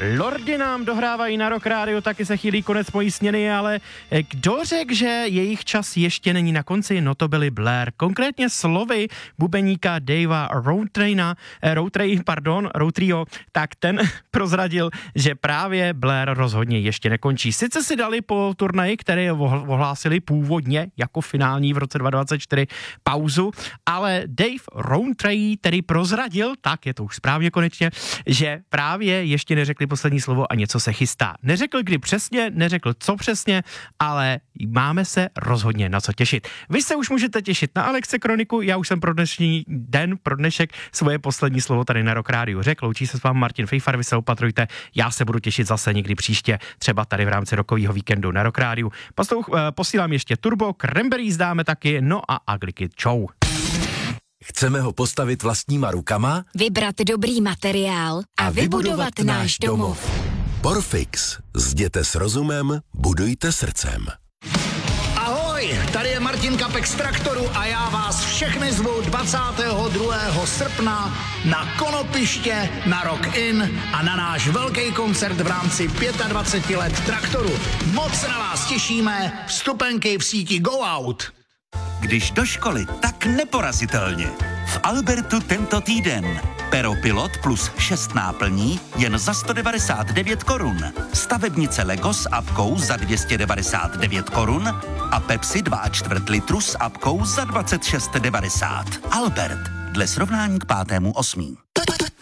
Lordi nám dohrávají na Rock Radio, taky se chýlí konec mojí směny, ale kdo řekl, že jejich čas ještě není na konci? No to byli Blair. Konkrétně slovy bubeníka Davea Routryho, tak ten prozradil, že právě Blair rozhodně ještě nekončí. Sice si dali po turnaji, který ohlásili původně jako finální v roce 2024 pauzu, ale Dave Rowntree tedy prozradil, tak je to už správně konečně, že právě ještě neřekli poslední slovo a něco se chystá. Neřekl kdy přesně, neřekl co přesně, ale máme se rozhodně na co těšit. Vy se už můžete těšit na Alexe Kroniku, já už jsem pro dnešek svoje poslední slovo tady na Rock Radio řekl. Loučí se s vámi Martin Fejfar, vy se opatrujte, já se budu těšit zase někdy příště, třeba tady v rámci rokového víkendu na Rock Radio. Posílám ještě Turbo, Cranberries dáme taky, no a Ugly Kid Show. Chceme ho postavit vlastníma rukama? Vybrat dobrý materiál a vybudovat náš domov. Porfix. Zděte s rozumem, budujte srdcem. Ahoj, tady je Martin Kapek z Traktoru a já vás všechny zvu 22. srpna na Konopiště, na Rock In a na náš velký koncert v rámci 25 let Traktoru. Moc se na vás těšíme, vstupenky v síti Go Out. Když do školy, tak neporazitelně. V Albertu tento týden. Pero Pilot plus 6 náplní jen za 199 korun. Stavebnice Lego s apkou za 299 korun a Pepsi 2,4 litru s apkou za 26,90. Albert. Dle srovnání k 5.8.